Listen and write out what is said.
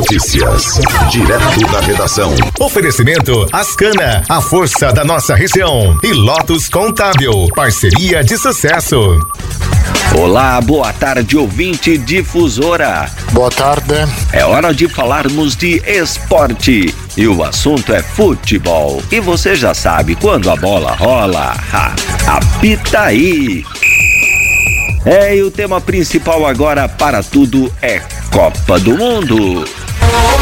Notícias, direto da redação. Oferecimento Ascana, a força da nossa região. E Lotus Contábil, parceria de sucesso. Olá, boa tarde, ouvinte difusora. Boa tarde. É hora de falarmos de esporte. E o assunto é futebol. E você já sabe, quando a bola rola, apita aí. E o tema principal agora para tudo é Copa do Mundo.